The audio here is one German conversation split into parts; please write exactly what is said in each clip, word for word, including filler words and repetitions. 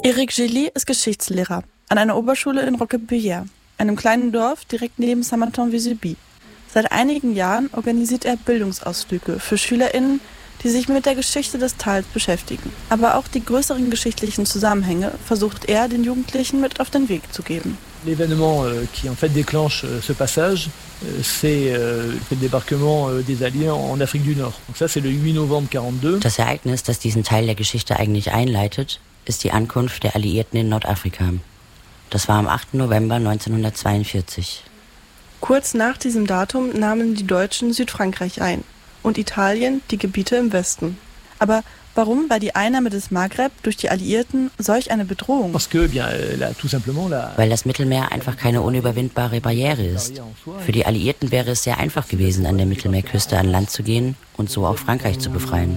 Eric Gély ist Geschichtslehrer an einer Oberschule in Roquebillière, einem kleinen Dorf direkt neben Saint-Martin-Vésubie. Seit einigen Jahren organisiert er Bildungsausflüge für SchülerInnen, die sich mit der Geschichte des Tals beschäftigen. Aber auch die größeren geschichtlichen Zusammenhänge versucht er den Jugendlichen mit auf den Weg zu geben. L'événement qui en fait déclenche ce passage, c'est le débarquement des Alliés en Afrique du Nord. Donc ça c'est le huit novembre quarante-deux. Das Ereignis, das diesen Teil der Geschichte eigentlich einleitet, ist die Ankunft der Alliierten in Nordafrika. Das war am achten November neunzehnhundertzweiundvierzig. Kurz nach diesem Datum nahmen die Deutschen Südfrankreich ein und Italien die Gebiete im Westen. Aber warum war die Einnahme des Maghreb durch die Alliierten solch eine Bedrohung? Weil das Mittelmeer einfach keine unüberwindbare Barriere ist. Für die Alliierten wäre es sehr einfach gewesen, an der Mittelmeerküste an Land zu gehen und so auch Frankreich zu befreien.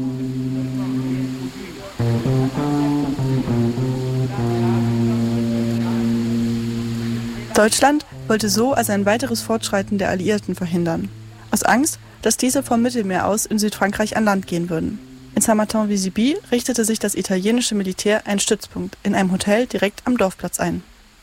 Deutschland wollte so also ein weiteres Fortschreiten der Alliierten verhindern. Aus Angst, dass diese vom Mittelmeer aus in Südfrankreich an Land gehen würden. In Saint-Martin-Vésubie richtete sich das italienische Militär einen Stützpunkt in einem Hotel direkt am Dorfplatz ein.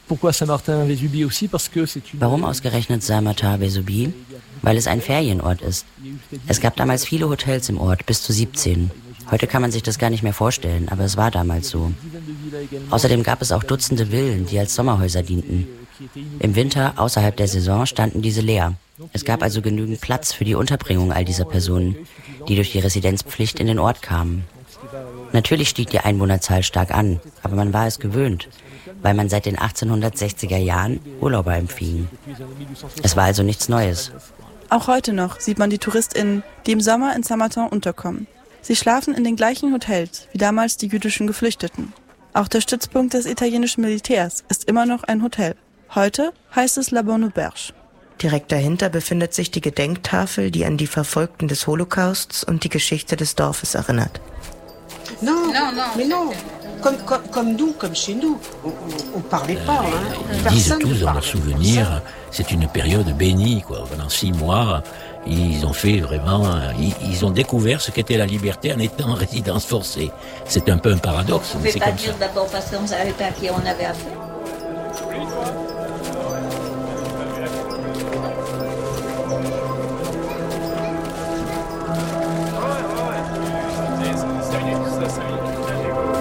Warum ausgerechnet Saint-Martin-Vésubie? Weil es ein Ferienort ist. Es gab damals viele Hotels im Ort, bis zu siebzehn. Heute kann man sich das gar nicht mehr vorstellen, aber es war damals so. Außerdem gab es auch Dutzende Villen, die als Sommerhäuser dienten. Im Winter, außerhalb der Saison, standen diese leer. Es gab also genügend Platz für die Unterbringung all dieser Personen, die durch die Residenzpflicht in den Ort kamen. Natürlich stieg die Einwohnerzahl stark an, aber man war es gewöhnt, weil man seit den achtzehnhundertsechziger Jahren Urlauber empfing. Es war also nichts Neues. Auch heute noch sieht man die TouristInnen, die im Sommer in Saint-Martin unterkommen. Sie schlafen in den gleichen Hotels wie damals die jüdischen Geflüchteten. Auch der Stützpunkt des italienischen Militärs ist immer noch ein Hotel. Heute heißt es La Bonne Auberge. Direkt dahinter befindet sich die Gedenktafel, die an die Verfolgten des Holocausts und die Geschichte des Dorfes erinnert. Non, non, non, mais non. Comme, comme, comme nous, comme chez nous, on, on parlait pas. Hein. Ils disent tous dans leurs souvenirs, c'est une période bénie, quoi. Pendant six mois, ils ont fait vraiment, ils, ils ont découvert ce qu'était la liberté en étant en résidence forcée. C'est un peu un paradoxe, mais c'est comme ça. Vous pouvez pas dire d'abord parce qu'on savait pas à qui on avait affaire.